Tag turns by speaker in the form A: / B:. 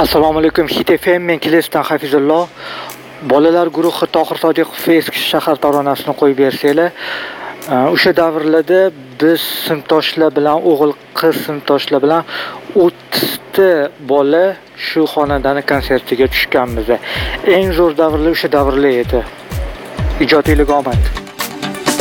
A: Assalomu alaykum. Hit FM, men Kelesdan Hafizullo. Bolalar guruhi Tohir Sodiqov eski shahar taronasini qo'yib bersanglar, o'sha davrlarda biz sinfdoshlar bilan, o'g'il qiz sinfdoshlar bilan 30 ta bola shu xonadani konsertiga tushganmiz. Eng zo'r davrlar o'sha davrlar edi. Ijodiylik omad.